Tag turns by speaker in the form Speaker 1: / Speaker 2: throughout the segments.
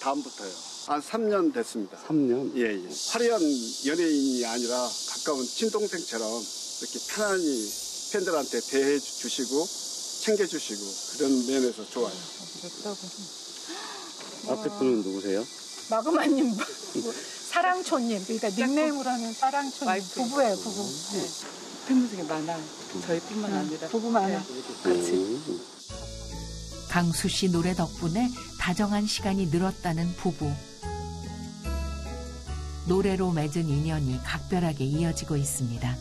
Speaker 1: 다음부터요. 한 3년 됐습니다.
Speaker 2: 3년?
Speaker 1: 예, 예. 화려한 연예인이 아니라 가까운 친동생처럼 이렇게 편안히 팬들한테 대해 주시고 챙겨주시고 그런 면에서 좋아요.
Speaker 2: 앞에 분은 누구세요?
Speaker 3: 마그마님, 사랑초님, 그러니까 닉네임으로 하면 사랑초님. 부부예요, 부부. 네.
Speaker 4: 팬분들이 많아요. 저희뿐만 아니라.
Speaker 3: 부부 많아.
Speaker 4: 같이.
Speaker 5: 강수 씨 노래 덕분에 다정한 시간이 늘었다는 부부. 노래로 맺은 인연이 각별하게 이어지고 있습니다.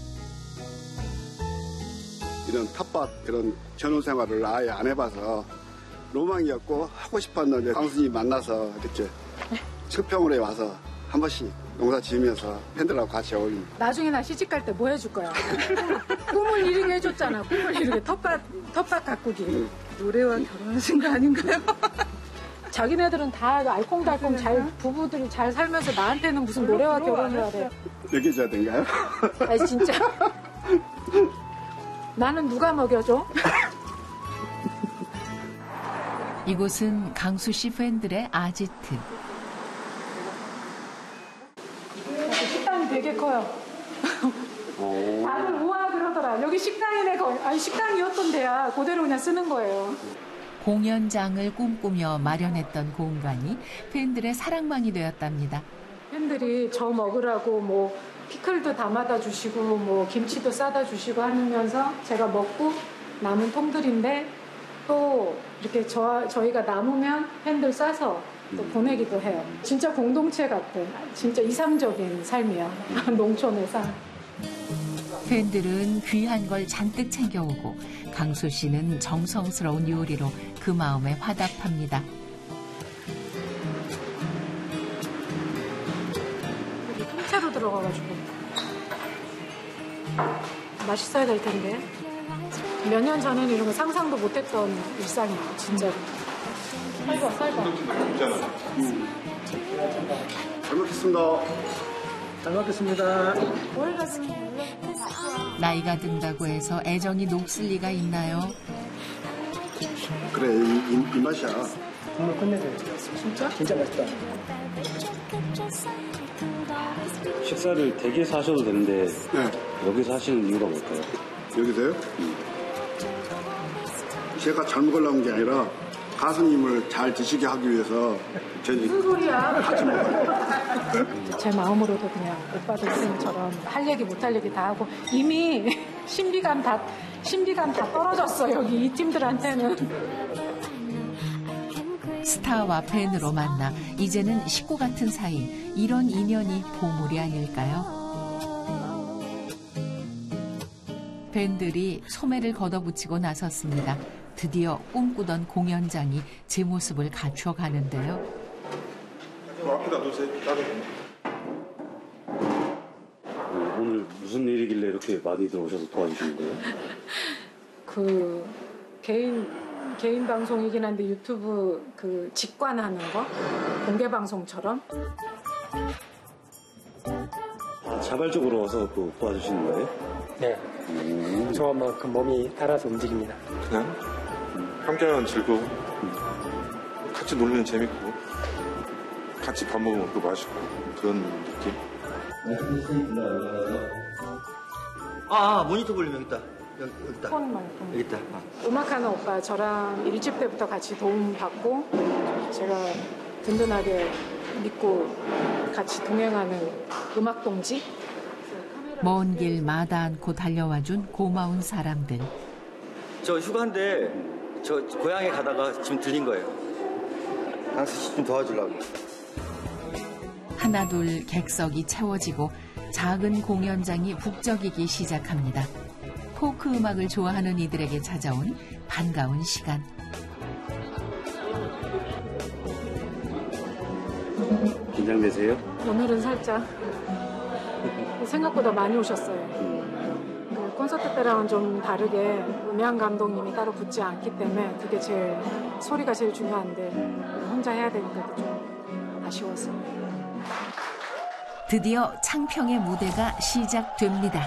Speaker 1: 이런 텃밭 그런 전후 생활을 아예 안 해봐서 로망이었고 하고 싶었는데 강수님 만나서 이렇게 청평으로 와서 한 번씩 농사 지으면서 팬들하고 같이 어울립니다.
Speaker 3: 나중에 나 시집 갈 때 뭐 해줄 거야? 꿈을 이루게 해줬잖아. 꿈을 이루게 텃밭 가꾸기.
Speaker 4: 노래와 결혼하신 거 아닌가요?
Speaker 3: 자기네들은 다 알콩달콩 잘 부부들이 잘 살면서 나한테는 무슨 노래와 결혼을 하래.
Speaker 1: 얘기해줘야 된가요?
Speaker 3: 아니 진짜. 나는 누가 먹여줘?
Speaker 5: 이곳은 강수 씨 팬들의 아지트.
Speaker 3: 식당이 되게 커요. 다들 우와 그러더라. 여기 식당이네 거의. 아니 식당이었던 데야. 그대로 그냥 쓰는 거예요.
Speaker 5: 공연장을 꿈꾸며 마련했던 공간이 팬들의 사랑방이 되었답니다.
Speaker 3: 팬들이 저 먹으라고 뭐 피클도 담아다 주시고 뭐 김치도 싸다 주시고 하면서 제가 먹고 남은 통들인데 또 이렇게 저희가 남으면 팬들 싸서 또 보내기도 해요. 진짜 공동체 같은 진짜 이상적인 삶이야. 농촌의 삶.
Speaker 5: 팬들은 귀한 걸 잔뜩 챙겨오고 강수 씨는 정성스러운 요리로 그 마음에 화답합니다.
Speaker 3: 여기 통째로 들어가가지고 맛있어야 될 텐데 몇 년 전에는 이런 거 상상도 못했던 일상이에요. 진짜로. 살봐.
Speaker 1: 잘 먹겠습니다.
Speaker 2: 잘 먹겠습니다.
Speaker 5: 나이가 든다고 해서 애정이 녹슬 리가 있나요?
Speaker 1: 그래 이 맛이야.
Speaker 2: 정말 끝내줘요.
Speaker 3: 진짜?
Speaker 2: 진짜 맛있다. 식사를 댁에서 하셔도 되는데
Speaker 1: 네.
Speaker 2: 여기서 하시는 이유가 뭘까요?
Speaker 1: 여기서요? 제가 잘 먹으려는 게 아니라 가수님을 잘 드시게 하기 위해서
Speaker 3: 무슨 소리야? 제 마음으로도 그냥 오빠들 쌤처럼 할 얘기 못할 얘기 다 하고 이미 신비감 다 떨어졌어 여기 이 팀들한테는.
Speaker 5: 스타와 팬으로 만나 이제는 식구 같은 사이. 이런 인연이 보물이 아닐까요? 팬들이 소매를 걷어붙이고 나섰습니다. 드디어 꿈꾸던 공연장이 제 모습을 갖춰가는데요.
Speaker 6: 앞에다 놓으세요.
Speaker 2: 오늘 무슨 일이길래 이렇게 많이들 오셔서 도와주시는 거예요?
Speaker 3: 그 개인 방송이긴 한데 유튜브 그 직관하는 거 공개 방송처럼.
Speaker 2: 자발적으로 와서 또 도와주시는 거예요?
Speaker 7: 네. 저만큼 몸이 따라서 움직입니다.
Speaker 6: 그냥 함께하는 즐거움, 같이 놀면 재밌고, 같이 밥 먹으면 또 맛있고 그런 느낌.
Speaker 8: 모니터 볼륨 여기 있다. 여기 있다. 여기 있다.
Speaker 3: 음악하는 오빠 저랑 1집 때부터 같이 도움 받고 제가 든든하게 믿고 같이 동행하는 음악 동지.
Speaker 5: 먼 길 마다 않고 달려와준 고마운 사람들.
Speaker 8: 저 휴가인데 저 고향에 가다가 지금 들린 거예요. 강수 씨 좀 도와주려고.
Speaker 5: 하나둘 객석이 채워지고 작은 공연장이 북적이기 시작합니다. 포크 음악을 좋아하는 이들에게 찾아온 반가운 시간.
Speaker 2: 긴장되세요?
Speaker 3: 오늘은 살짝 생각보다 많이 오셨어요. 그 콘서트 때랑은 좀 다르게 음향 감독님이 따로 붙지 않기 때문에 그게 제일 소리가 제일 중요한데 혼자 해야 되니까 좀 아쉬웠어요.
Speaker 5: 드디어 창평의 무대가 시작됩니다.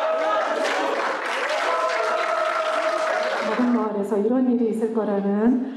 Speaker 3: 작은 마을에서 이런 일이 있을 거라는